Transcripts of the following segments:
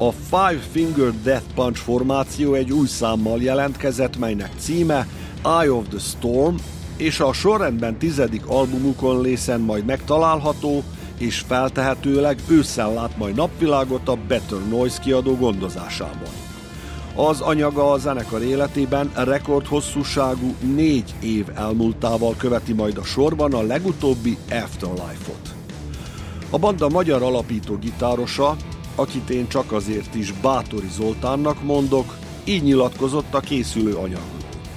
A Five Finger Death Punch formáció egy új számmal jelentkezett, melynek címe Eye of the Storm, és a sorrendben 10. albumukon lészen majd megtalálható, és feltehetőleg ősszel lát majd napvilágot a Better Noise kiadó gondozásában. Az anyaga a zenekar életében rekordhosszúságú 4 év elmúltával követi majd a sorban a legutóbbi Afterlife-ot. A banda magyar alapító gitárosa, akit én csak azért is Báthori Zoltánnak mondok, így nyilatkozott a készülő anyagról.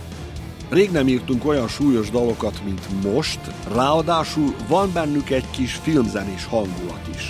Rég nem írtunk olyan súlyos dalokat, mint most, ráadásul van bennük egy kis filmzenés hangulat is.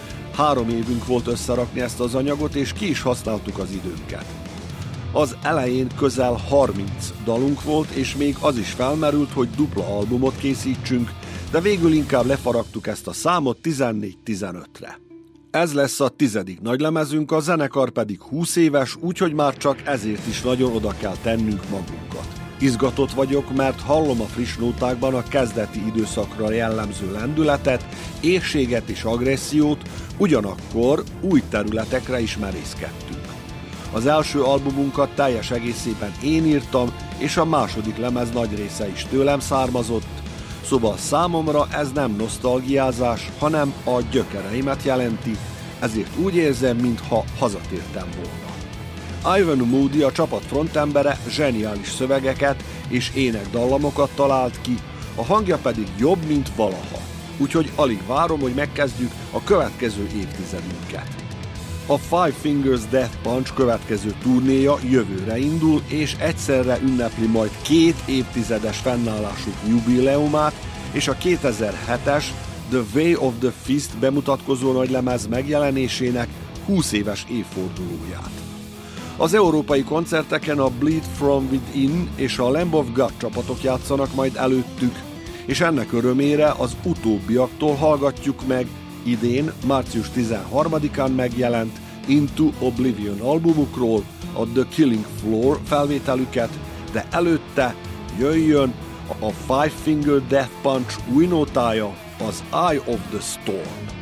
3 évünk volt összerakni ezt az anyagot, és ki is használtuk az időnket. Az elején közel 30 dalunk volt, és még az is felmerült, hogy dupla albumot készítsünk, de végül inkább lefaragtuk ezt a számot 14-15-re. Ez lesz a 10. nagylemezünk, a zenekar pedig 20 éves, úgyhogy már csak ezért is nagyon oda kell tennünk magunkat. Izgatott vagyok, mert hallom a friss nótákban a kezdeti időszakra jellemző lendületet, éhséget és agressziót, ugyanakkor új területekre is merészkedtünk. Az első albumunkat teljes egészében én írtam, és a második lemez nagy része is tőlem származott, szóval számomra ez nem nosztalgiázás, hanem a gyökereimet jelenti, ezért úgy érzem, mintha hazatértem volna. Ivan Moody, a csapat frontembere, zseniális szövegeket és énekdallamokat talált ki, a hangja pedig jobb, mint valaha. Úgyhogy alig várom, hogy megkezdjük a következő évtizedünket. A Five Fingers Death Punch következő turnéja jövőre indul, és egyszerre ünnepli majd 2 évtizedes fennállásuk jubileumát és a 2007-es The Way of the Fist bemutatkozó nagylemez megjelenésének 20 éves évfordulóját. Az európai koncerteken a Bleed From Within és a Lamb of God csapatok játszanak majd előttük, és ennek örömére az utóbbiaktól hallgatjuk meg idén, március 13-án megjelent Into Oblivion albumukról a The Killing Floor felvételüket, de előtte jöjjön a Five Finger Death Punch új nótája, az Eye of the Storm.